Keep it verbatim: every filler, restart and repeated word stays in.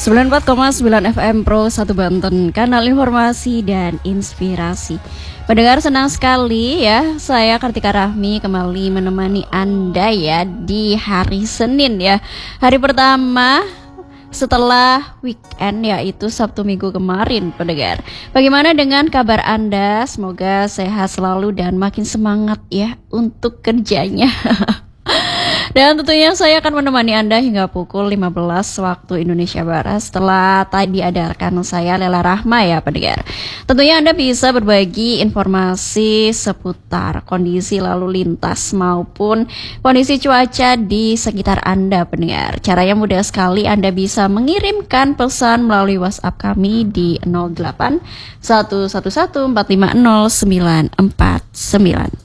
sembilan puluh empat koma sembilan F M Pro satu Banten, kanal informasi dan inspirasi. Pendengar, senang sekali ya, saya Kartika Rahmi kembali menemani Anda ya di hari Senin ya. Hari pertama setelah weekend, yaitu Sabtu Minggu kemarin, pendengar. Bagaimana dengan kabar Anda? Semoga sehat selalu dan makin semangat ya untuk kerjanya. Dan tentunya saya akan menemani Anda hingga pukul lima belas waktu Indonesia Barat. Setelah tadi ada rekan saya Lela Rahma ya pendengar. Tentunya Anda bisa berbagi informasi seputar kondisi lalu lintas maupun kondisi cuaca di sekitar Anda pendengar. Caranya mudah sekali, Anda bisa mengirimkan pesan melalui WhatsApp kami di nol delapan satu satu satu empat lima nol sembilan empat sembilan.